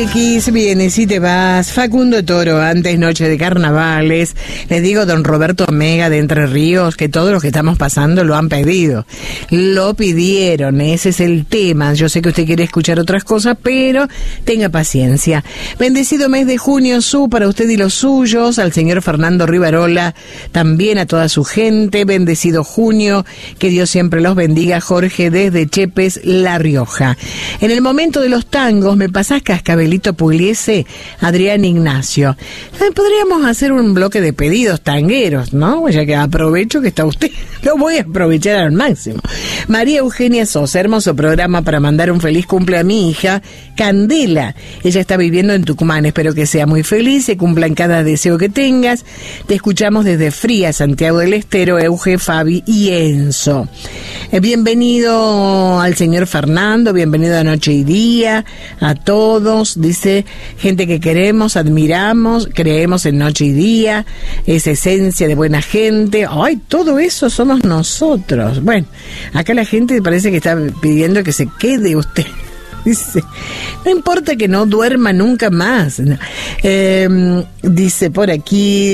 X viene si te vas, Facundo Toro, antes noche de carnavales. Les digo, don Roberto Omega de Entre Ríos, que todos los que estamos pasando lo han pedido. Lo pidieron, ese es el tema. Yo sé que usted quiere escuchar otras cosas, pero tenga paciencia. Bendecido mes de junio, para usted y los suyos, al señor Fernando Rivarola, también a toda su gente. Bendecido junio, que Dios siempre los bendiga. Jorge desde Chepes, La Rioja. En el momento de los tangos, me pasás Cascabelito Pugliese, Adrián Ignacio. Podríamos hacer un bloque de pedidos tangueros, ¿no? Ya que aprovecho que está usted, lo voy a aprovechar al máximo. María Eugenia Sosa, hermoso programa para mandar un feliz cumple a mi hija, Candela. Ella está viviendo en Tucumán, espero que sea muy feliz, se cumplan cada deseo que tengas. Te escuchamos desde Fría, Santiago del Estero, Euge, Fabi y Enzo. Bienvenido al señor Fernando, bienvenido a Noche y Día, a todos. Dice, gente que queremos, admiramos, creemos en Noche y Día, es esencia de buena gente. Ay, todo eso somos nosotros. Bueno, acá la gente parece que está pidiendo que se quede usted. Dice, no importa que no duerma nunca más. No. Dice por aquí,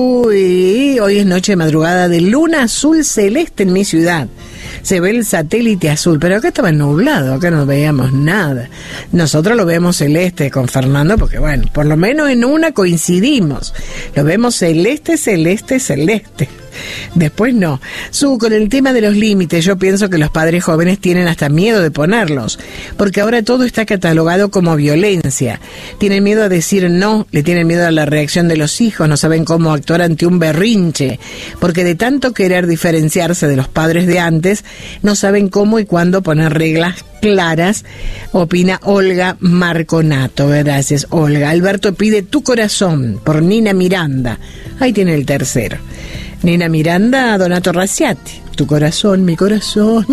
hoy es noche de madrugada de luna azul celeste en mi ciudad. Se ve el satélite azul, pero acá estaba nublado, acá no veíamos nada. Nosotros lo vemos celeste con Fernando, porque bueno, por lo menos en una coincidimos. Lo vemos celeste, celeste, celeste. Después no. Con el tema de los límites, yo pienso que los padres jóvenes tienen hasta miedo de ponerlos, porque ahora todo está catalogado como violencia. Tienen miedo a decir no, le tienen miedo a la reacción de los hijos, no saben cómo actuar ante un berrinche, porque de tanto querer diferenciarse de los padres de antes, no saben cómo y cuándo poner reglas claras, opina Olga Marconato. Gracias, Olga. Alberto pide Tu Corazón, por Nina Miranda. Ahí tiene el tercero. Nina Miranda, Donato Raciati. Tu corazón, mi corazón.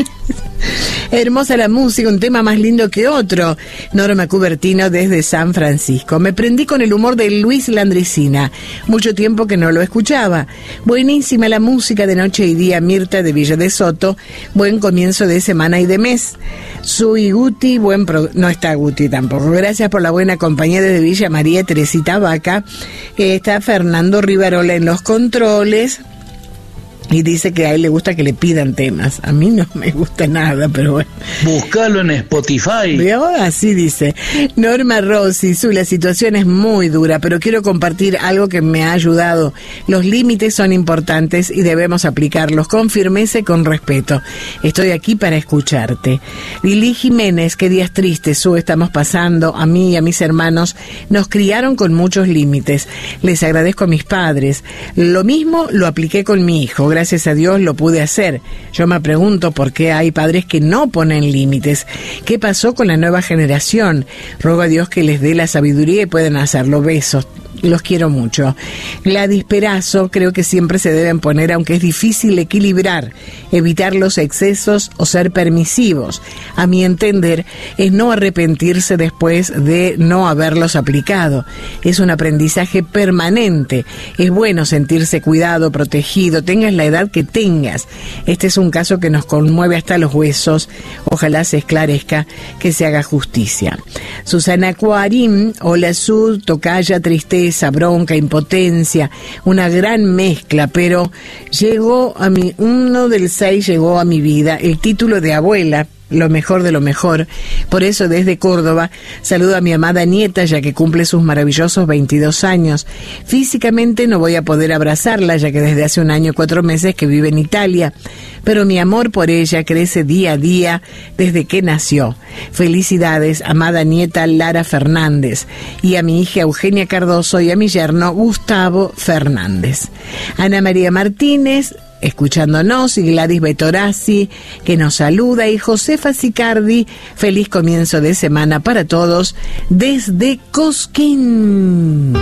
Hermosa la música, un tema más lindo que otro. Norma Cubertino desde San Francisco. Me prendí con el humor de Luis Landricina. Mucho tiempo que no lo escuchaba. Buenísima la música de Noche y Día, Mirta de Villa de Soto. Buen comienzo de semana y de mes. Soy Guti, no está Guti tampoco. Gracias por la buena compañía desde Villa María Teresita Vaca. Está Fernando Rivarola en los controles. Y dice que a él le gusta que le pidan temas. A mí no me gusta nada, pero bueno. Búscalo en Spotify. ¿Veo? Así dice. Norma Rossi, la situación es muy dura, pero quiero compartir algo que me ha ayudado. Los límites son importantes y debemos aplicarlos con firmeza y con respeto. Estoy aquí para escucharte. Lili Jiménez, qué días tristes, estamos pasando. A mí y a mis hermanos nos criaron con muchos límites. Les agradezco a mis padres. Lo mismo lo apliqué con mi hijo. Gracias a Dios lo pude hacer. Yo me pregunto por qué hay padres que no ponen límites. ¿Qué pasó con la nueva generación? Ruego a Dios que les dé la sabiduría y puedan hacerlo. Besos. Los quiero mucho. Gladys Perazo, creo que siempre se deben poner, aunque es difícil equilibrar, evitar los excesos o ser permisivos. A mi entender, es no arrepentirse después de no haberlos aplicado. Es un aprendizaje permanente. Es bueno sentirse cuidado, protegido, tengas la edad que tengas. Este es un caso que nos conmueve hasta los huesos. Ojalá se esclarezca, que se haga justicia. Susana Cuarín, hola Sud, tocaya, tristeza, bronca, impotencia, una gran mezcla, pero uno del 6 llegó a mi vida, el título de abuela, lo mejor de lo mejor. Por eso desde Córdoba saludo a mi amada nieta, ya que cumple sus maravillosos 22 años. Físicamente no voy a poder abrazarla, ya que desde hace 1 año y 4 meses que vive en Italia, pero mi amor por ella crece día a día desde que nació. Felicidades, amada nieta Lara Fernández, y a mi hija Eugenia Cardoso y a mi yerno Gustavo Fernández. Ana María Martínez, escuchándonos, y Gladys Betorazzi, que nos saluda, y Josefa Sicardi, feliz comienzo de semana para todos desde Cosquín.